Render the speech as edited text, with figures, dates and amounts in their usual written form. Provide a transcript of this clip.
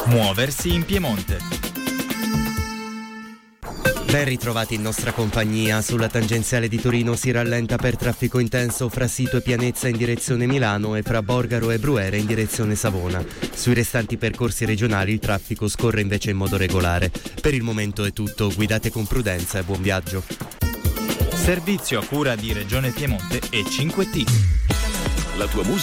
Muoversi in Piemonte. Ben ritrovati in nostra compagnia. Sulla tangenziale di Torino si rallenta per traffico intenso fra Sito e Pianezza in direzione Milano e fra Borgaro e Bruere in direzione Savona. Sui restanti percorsi regionali il traffico scorre invece in modo regolare. Per il momento è tutto, guidate con prudenza e buon viaggio. Servizio a cura di Regione Piemonte e 5T. La tua musica